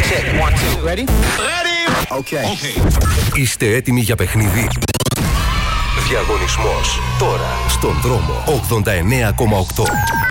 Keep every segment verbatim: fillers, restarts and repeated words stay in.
check, one, two. Ready? Ready! Okay. Okay. Είστε έτοιμοι για παιχνίδι? Διαγωνισμός τώρα στον δρόμο ογδόντα εννέα κόμμα οκτώ.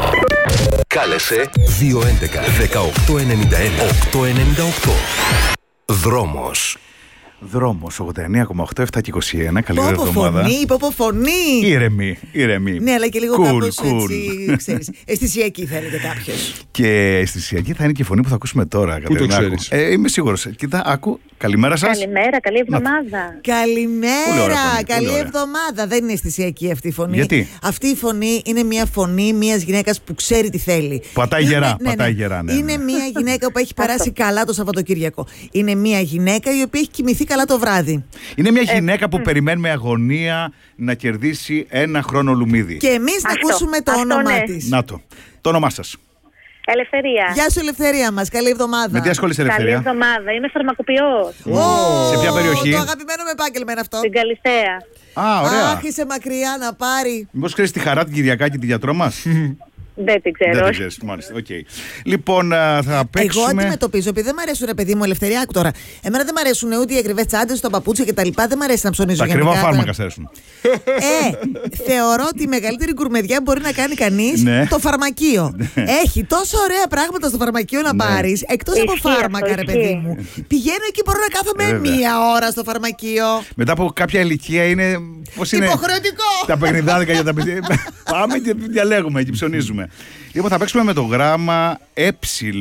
Κάλεσε δύο έντεκα δεκαοκτώ ενενήντα ένα οκτώ ενενήντα οκτώ. Δρόμος. Δρόμος ογδόντα εννέα κόμμα οκτώ, επτά και είκοσι ένα. Καλή εβδομάδα. Φωνή, πόπο φωνή. Ήρεμη, ήρεμη. Ναι, αλλά και λίγο cool, κάπως cool. έτσι, ξέρεις, αισθησιακή θα έλεγε κάποιος. Και αισθησιακή θα είναι και η φωνή που θα ακούσουμε τώρα. Πού το ξέρεις? Ε, είμαι σίγουρος. Κοίτα, άκου. Καλημέρα σας. Καλημέρα, καλή εβδομάδα. Καλημέρα, καλή εβδομάδα. Δεν είναι αισθησιακή αυτή η φωνή. Γιατί? Αυτή η φωνή είναι μια φωνή μιας γυναίκας που ξέρει τι θέλει. Πατάει Είναι- γερά, ναι, ναι. πατάει γερά, ναι, Είναι ναι. μια γυναίκα που έχει περάσει καλά το Σαββατοκύριακο. Είναι μια γυναίκα η οποία έχει κοιμηθεί καλά το βράδυ. Είναι μια γυναίκα που περιμένει με αγωνία να κερδίσει ένα χρόνο λουμίδι. Και εμείς να Αυτό, ακούσουμε το αυτό, όνομά ναι. της. Να το. Το όνομά σας. Ελευθερία. Γεια σου, Ελευθερία μας. Καλή εβδομάδα. Με τι ασχολείσαι, Καλή Ελευθερία? εβδομάδα. Είμαι φαρμακοποιός. Ω, Σε ποια περιοχή? Το αγαπημένο με επάγγελμα είναι αυτό. Στην Καλυθέα. Α, ωραία. Αχ, είσαι μακριά να πάρει. Μήπως ξέρεις τη Χαρά την Κυριακάκη, τη γιατρό μας? Δεν την ξέρω. Δεν την ξέρεις, μάλιστα. Οκ. Λοιπόν, α, θα παίξουμε. Εγώ αντιμετωπίζω, επειδή δεν μου αρέσουν, ρε παιδί μου, Ελευθερία, άκου τώρα. Εμένα δεν μου αρέσουν ούτε οι ακριβές τσάντες, τα παπούτσια κτλ. Δεν μου αρέσει να ψωνίζω Τα γενικά. ακριβά Τώρα- φάρμακα σ' αρέσουν. Ε, θεωρώ ότι η μεγαλύτερη γκουρμεδιά μπορεί να κάνει κανείς Ναι. το φαρμακείο. Έχει τόσο ωραία πράγματα στο φαρμακείο να Ναι. πάρεις, εκτός από Ισχύει φάρμακα, αυτό, ρε παιδί ισχύει. μου. Πηγαίνω εκεί, μπορώ να κάθομαι Βέβαια. μία ώρα στο φαρμακείο. Μετά από κάποια ηλικία είναι. Πώς είναι. Υποχρεωτικό. Τα παιχνιδάδικα για τα παιδιά. Πάμε και διαλέγουμε και ψωνίζουμε. Λοιπόν, θα παίξουμε με το γράμμα ε,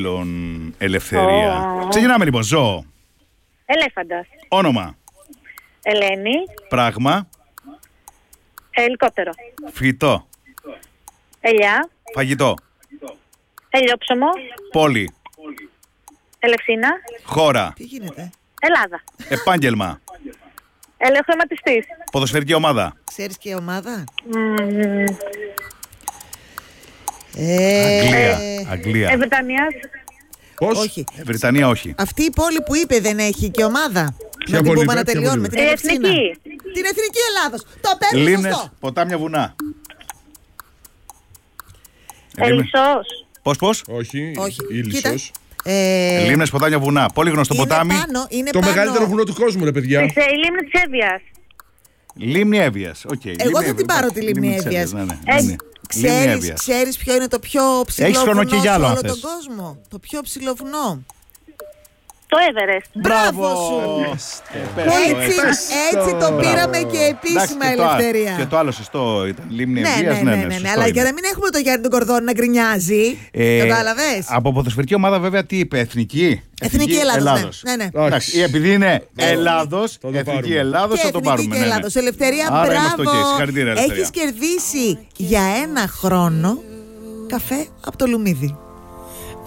Ελευθερία. Ω. Ξεκινάμε λοιπόν. Ζώο. Ελέφαντας. Όνομα. Ελένη. Πράγμα. Ελικόπτερο. Φυτό. Ελιά. Φαγητό. Ελιόψωμο. Πόλη. Ελευσίνα. Χώρα. Τι γίνεται, Ελλάδα. Επάγγελμα. Ελαιοχρηματιστής. Ποδοσφαιρική ομάδα. ξέρεις και ομάδα. Μμμ. Ε, Αγγλία. Αγγλία. Ε, Βρετανίας. Πώς? όχι. Ε, Βρετανία όχι. Αυτή η πόλη που είπε δεν έχει και ομάδα. Ποια Να την πόλη πούμε είπε, να ποια τελειώνουμε. πόλη Την είπε? Ελευσίνα. Η Εθνική. Την Εθνική Ελλάδος. Το παίρνει Λίμνες, σωστό. ποτάμια, βουνά. Ε, λίμνες. Ελισσός. Πώς, πώς. Όχι. Όχι. Ήλισσος. Ε, Λίμνες, ποτάμια, βουνά. Πολύ γνωστό είναι ποτάμι. πάνω, είναι Το πάνω. μεγαλύτερο βουνό του κόσμου, ρε παιδιά. Της, ε, η λίμνη της Εύβοιας. Λίμνη Εύβοιας. Οκ. Εγώ θα την πάρω τη Λίμνη της Εύβοιας. Ναι, ναι. Ε, Λίμνη. Λίμνη Ξέρεις, Εύβοιας. ξέρεις ποιο είναι το πιο ψηλό Έχεις χρόνο βουνό και για σε άλλο, αν όλο θες. τον κόσμο? Το πιο ψηλό βουνό. Το Everest. Μπράβο σου. Έτσι, έτσι το πήραμε και επίσημα, Ελευθερία. Και το άλλο σωστό ήταν. Λίμνη Ναι, Εύβοιας. ναι, ναι, ναι, ναι, αλλά για να μην έχουμε το Γιάννη τον Κορδόνη να γκρινιάζει. Ε, Κατάλαβες? Από ποδοσφαιρική ομάδα, βέβαια, τι είπε, εθνική. Εθνική Ελλάδος. Ναι, ναι, ναι. Εντάξει, επειδή είναι Ελλάδος, Θα το εθνική πάρουμε. Ελλάδος, Και θα το Εθνική πάρουμε. και ναι, ναι. Ελλάδος. Ελευθερία, Άρα είμαστε μπράβο. οκ. Συγχαρητήρια, Ελευθερία. Έχεις κερδίσει για ένα χρόνο καφέ από το Λουμίδι.